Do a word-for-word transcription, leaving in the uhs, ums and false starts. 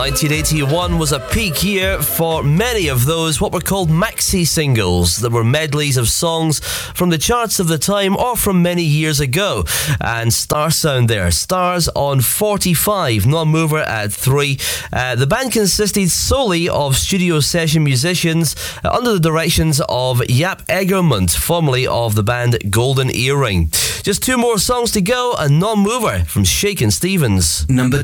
nineteen eighty-one was a peak year for many of those what were called maxi singles that were medleys of songs from the charts of the time or from many years ago. And Star Sound there, Stars on forty-five, Non-Mover at three. Uh, the band consisted solely of studio session musicians uh, under the directions of Jaap Egermund, formerly of the band Golden Earring. Just two more songs to go, and Non-Mover from Shakin' Stevens. Number